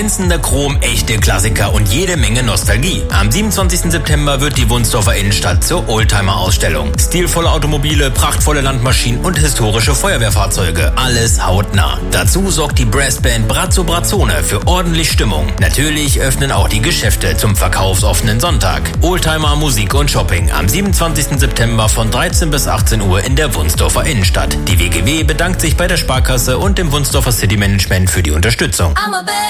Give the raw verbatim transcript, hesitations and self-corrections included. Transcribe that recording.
Glänzender Chrom, echte Klassiker und jede Menge Nostalgie. Am siebenundzwanzigsten September wird die Wunsdorfer Innenstadt zur Oldtimer-Ausstellung. Stilvolle Automobile, prachtvolle Landmaschinen und historische Feuerwehrfahrzeuge. Alles hautnah. Dazu sorgt die Brassband Brazzo Brazzone für ordentlich Stimmung. Natürlich öffnen auch die Geschäfte zum verkaufsoffenen Sonntag. Oldtimer, Musik und Shopping am siebenundzwanzigsten September von dreizehn bis achtzehn Uhr in der Wunsdorfer Innenstadt. Die W G W bedankt sich bei der Sparkasse und dem Wunsdorfer City Management für die Unterstützung.